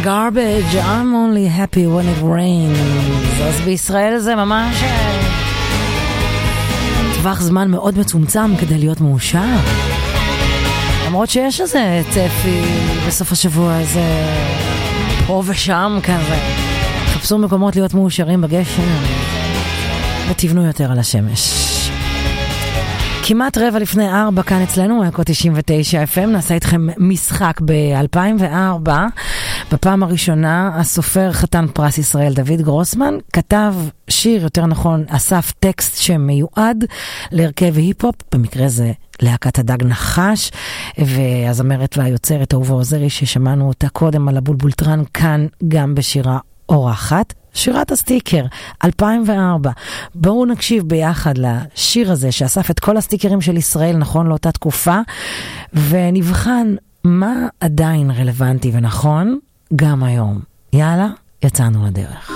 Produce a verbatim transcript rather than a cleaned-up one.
Garbage, I'm only happy when it rains. אז בישראל זה ממש טווח זמן מאוד מצומצם כדי להיות מאושר. למרות שיש איזה צפי בסוף השבוע הזה פה ושם כזה. חפשו מקומות להיות מאושרים בגשם ותבנו יותר על השמש. כמעט רבע לפני ארבע כאן אצלנו, אקו תשעים ותשע אף אם, נעשה איתכם משחק ב-אלפיים וארבע. בפעם הראשונה, הסופר חתן פרס ישראל דוד גרוסמן כתב שיר, יותר נכון, אסף טקסט שמיועד להרכב היפ-הופ, במקרה זה להקת הדג נחש, והזמרת והיוצרת אהובה עוזרי ששמענו אותה קודם על הבולבולטרן, כאן גם בשירה אורחת. שירת הסטיקר, אלפיים וארבע. בואו נקשיב ביחד לשיר הזה שאסף את כל הסטיקרים של ישראל נכון לאותה תקופה, ונבחן מה עדיין רלוונטי ונכון גם היום. יאללה, יצאנו לדרך.